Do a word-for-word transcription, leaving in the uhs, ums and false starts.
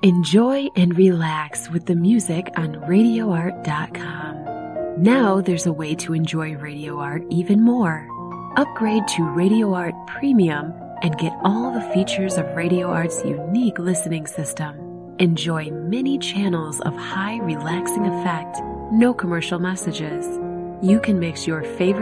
Enjoy and relax with the music on radio art dot com. Now there's a way to enjoy Radio Art even more. Upgrade to Radio Art Premium and get all the features of Radio Art's unique listening system. Enjoy many channels of high relaxing effect, no commercial messages. You can mix your favorite